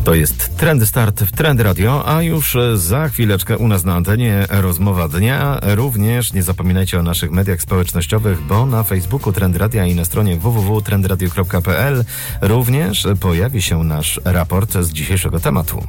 To jest Trendy Start w Trendy Radio, a już za chwileczkę u nas na antenie rozmowa dnia. Również nie zapominajcie o naszych mediach społecznościowych, bo na Facebooku Trendy Radia i na stronie www.trendradio.pl również pojawi się nasz raport z dzisiejszego tematu.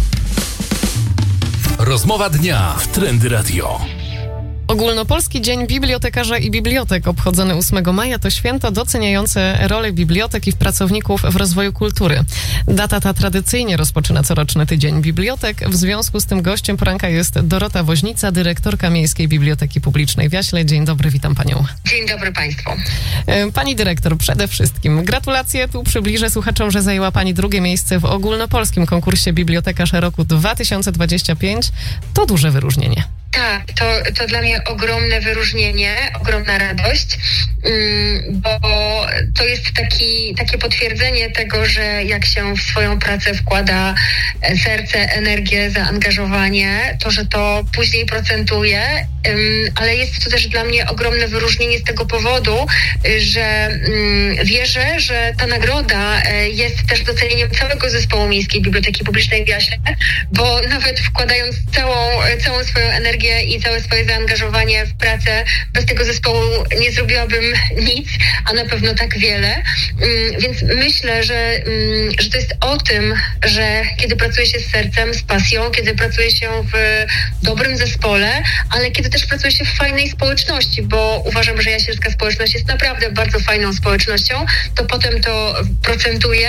Rozmowa dnia w Trendy Radio. Ogólnopolski Dzień Bibliotekarza i Bibliotek obchodzony 8 maja to święto doceniające rolę bibliotek i pracowników w rozwoju kultury. Data ta tradycyjnie rozpoczyna coroczny Tydzień Bibliotek. W związku z tym gościem poranka jest Dorota Woźnica, dyrektorka Miejskiej Biblioteki Publicznej w Jaśle. Dzień dobry, witam panią. Dzień dobry państwu. Pani dyrektor, przede wszystkim gratulacje. Tu przybliżę słuchaczom, że zajęła pani drugie miejsce w ogólnopolskim konkursie Bibliotekarz Roku 2025. To duże wyróżnienie. Tak, to dla mnie ogromne wyróżnienie, ogromna radość, bo to jest takie potwierdzenie tego, że jak się w swoją pracę wkłada serce, energię, zaangażowanie, to że to później procentuje, ale jest to też dla mnie ogromne wyróżnienie z tego powodu, że wierzę, że ta nagroda jest też docenieniem całego zespołu Miejskiej Biblioteki Publicznej w Jaśle, bo nawet wkładając całą swoją energię i całe swoje zaangażowanie w pracę, bez tego zespołu nie zrobiłabym nic, a na pewno tak wiele. Więc myślę, że to jest o tym, że kiedy pracuje się z sercem, z pasją, kiedy pracuje się w dobrym zespole, ale kiedy też pracuje się w fajnej społeczności, bo uważam, że jaślska społeczność jest naprawdę bardzo fajną społecznością, to potem to procentuje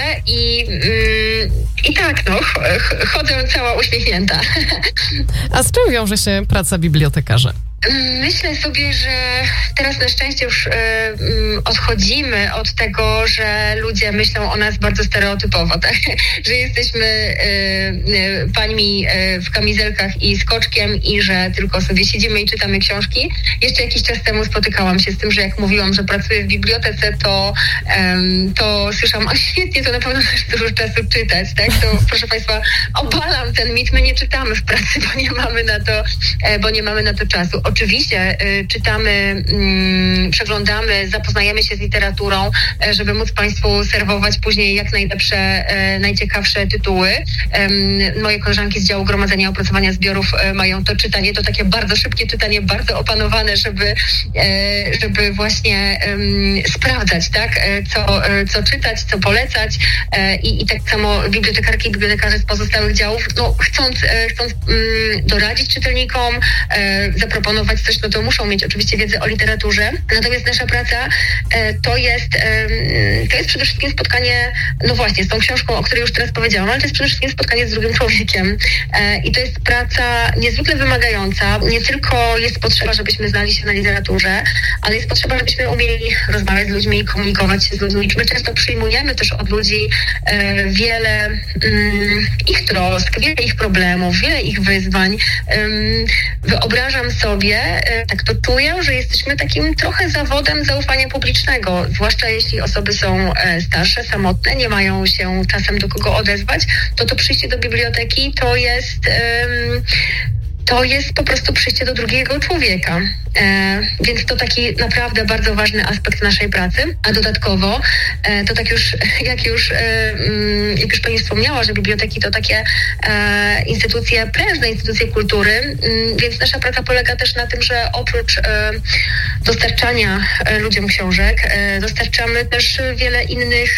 i tak, chodzę cała uśmiechnięta. A z czym wiąże się praca bibliotekarza? Myślę sobie, że teraz na szczęście już odchodzimy od tego, że ludzie myślą o nas bardzo stereotypowo, tak? Że jesteśmy pańmi w kamizelkach i z koczkiem i że tylko sobie siedzimy i czytamy książki. Jeszcze jakiś czas temu spotykałam się z tym, że jak mówiłam, że pracuję w bibliotece, to słyszałam, a świetnie, to na pewno też dużo czasu czytać, tak? To proszę państwa, obalam ten mit, my nie czytamy w pracy, bo nie mamy na to czasu. Oczywiście czytamy, przeglądamy, zapoznajemy się z literaturą, żeby móc państwu serwować później jak najlepsze, najciekawsze tytuły. Moje koleżanki z działu gromadzenia i opracowania zbiorów mają to czytanie, to takie bardzo szybkie czytanie, bardzo opanowane, żeby właśnie sprawdzać, tak, co czytać, co polecać i tak samo bibliotekarki i bibliotekarze z pozostałych działów, chcąc doradzić czytelnikom, zaproponować coś, to muszą mieć oczywiście wiedzę o literaturze. Natomiast nasza praca to jest przede wszystkim spotkanie, właśnie z tą książką, o której już teraz powiedziałam, ale to jest przede wszystkim spotkanie z drugim człowiekiem. I to jest praca niezwykle wymagająca. Nie tylko jest potrzeba, żebyśmy znali się na literaturze, ale jest potrzeba, żebyśmy umieli rozmawiać z ludźmi, komunikować się z ludźmi. My często przyjmujemy też od ludzi wiele ich trosk, wiele ich problemów, wiele ich wyzwań. Wyobrażam sobie, tak to czuję, że jesteśmy takim trochę zawodem zaufania publicznego, zwłaszcza jeśli osoby są starsze, samotne, nie mają się czasem do kogo odezwać, to przyjście do biblioteki to jest po prostu przyjście do drugiego człowieka. Więc to taki naprawdę bardzo ważny aspekt naszej pracy. A dodatkowo, to tak już, jak już pani wspomniała, że biblioteki to takie instytucje, prężne instytucje kultury, więc nasza praca polega też na tym, że oprócz dostarczania ludziom książek, dostarczamy też wiele innych